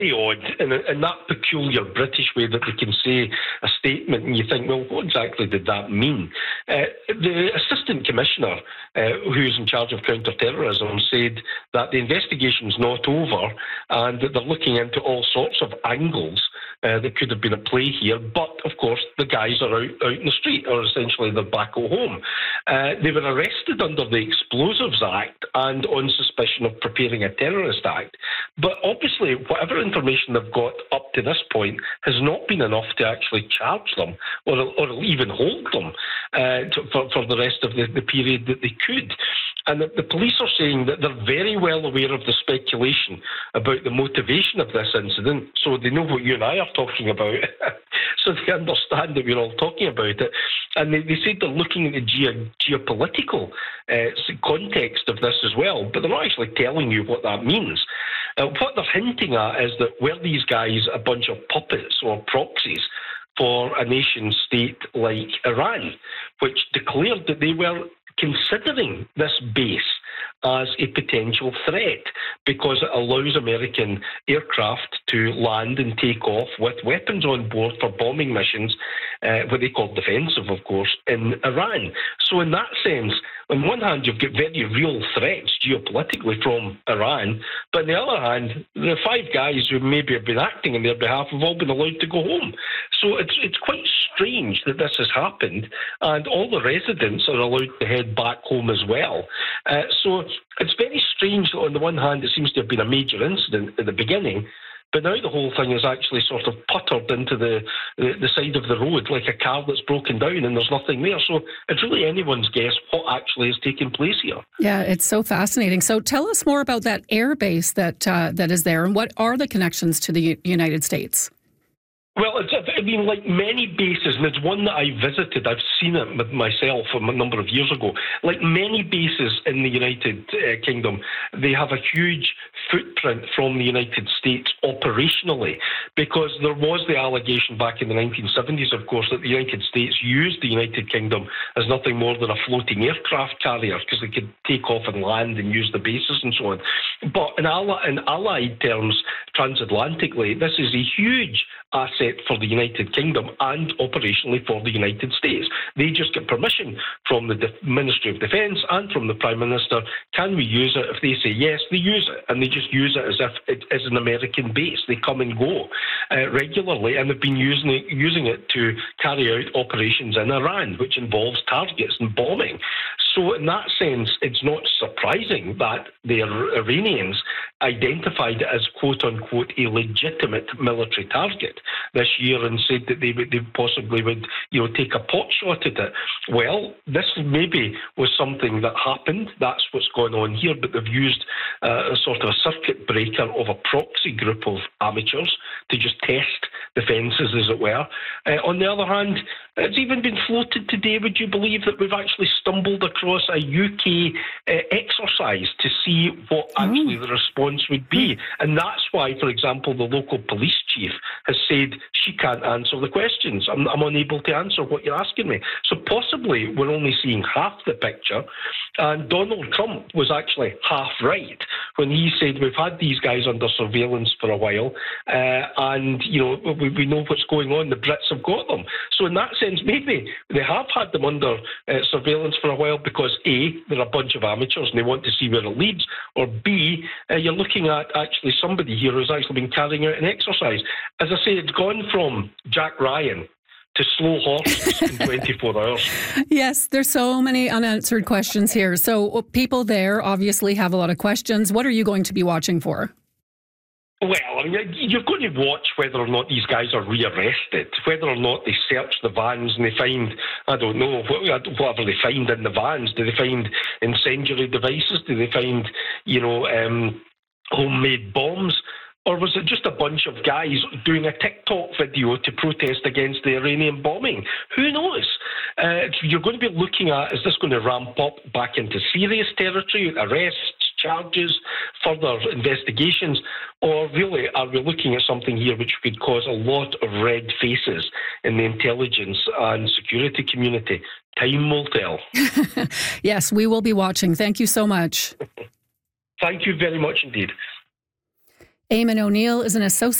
very odd in that peculiar British way that they can say a statement and you think, well, what exactly did that mean? The Assistant Commissioner, who's in charge of counter-terrorism, said that the investigation's not over and that they're looking into all sorts of angles that could have been at play here. But, of course, the guys are out in the street, or essentially they're back at home. They were arrested under the Explosives Act and on suspicion of preparing a terrorist act. But obviously, whatever information they've got up to this point has not been enough to actually charge them or even hold them for the rest of the period that they could. And the police are saying that they're very well aware of the speculation about the motivation of this incident, so they know what you and I are talking about. So they understand that we're all talking about it. And they said they're looking at the geopolitical context of this as well, but they're not actually telling you what that means. What they're hinting at is that were these guys a bunch of puppets or proxies for a nation state like Iran, which declared that they were considering this base as a potential threat because it allows American aircraft to land and take off with weapons on board for bombing missions, what they call defensive, of course, in Iran. So in that sense, on one hand, you've got very real threats geopolitically from Iran, but on the other hand, the five guys who maybe have been acting on their behalf have all been allowed to go home. So it's quite strange that this has happened, and all the residents are allowed to head back home as well. So it's very strange that on the one hand, it seems to have been a major incident at the beginning, but now the whole thing is actually sort of puttered into the side of the road like a car that's broken down and there's nothing there. So it's really anyone's guess what actually is taking place here. Yeah, it's so fascinating. So tell us more about that air base that is there, and what are the connections to the United States? Well, like many bases, and it's one that I visited, I've seen it myself a number of years ago. Like many bases in the United Kingdom, they have a huge footprint from the United States operationally, because there was the allegation back in the 1970s, of course, that the United States used the United Kingdom as nothing more than a floating aircraft carrier because they could take off and land and use the bases and so on. But in Allied terms, transatlantically, this is a huge asset for the United Kingdom and operationally for the United States. They just get permission from the Ministry of Defence and from the Prime Minister. Can we use it? If they say yes, they use it, and they just use it as if it is an American base. They come and go regularly, and they've been using it to carry out operations in Iran, which involves targets and bombing. So in that sense, it's not surprising that the Iranians identified it as quote-unquote a legitimate military target this year and said that they possibly would take a pot shot at it. Well, this maybe was something that happened. That's what's going on here, but they've used a sort of a circuit breaker of a proxy group of amateurs to just test the fences, as it were. On the other hand, it's even been floated today, would you believe, that we've actually stumbled across a UK exercise to see what actually the response would be. And that's why, for example, the local police chief has said she can't answer the questions. I'm unable to answer what you're asking me. So possibly we're only seeing half the picture. And Donald Trump was actually half right when he said we've had these guys under surveillance for a while and, we know what's going on. The Brits have got them. So in that sense, maybe they have had them under surveillance for a while because A, they're a bunch of amateurs and they want to see where it leads, or B, you're looking at actually somebody here who's actually been carrying out an exercise. As I say, it's gone from Jack Ryan to slow horses in 24 hours. Yes, there's so many unanswered questions here. So people there obviously have a lot of questions. What are you going to be watching for? Well, you're going to watch whether or not these guys are rearrested, whether or not they search the vans and they find, I don't know, whatever they find in the vans. Do they find incendiary devices? Do they find, homemade bombs? Or was it just a bunch of guys doing a TikTok video to protest against the Iranian bombing? Who knows? You're going to be looking at, is this going to ramp up back into serious territory, arrests, charges, further investigations, or really are we looking at something here which could cause a lot of red faces in the intelligence and security community? Time will tell. Yes, we will be watching. Thank you so much. Thank you very much indeed. Eamon O'Neill is an associate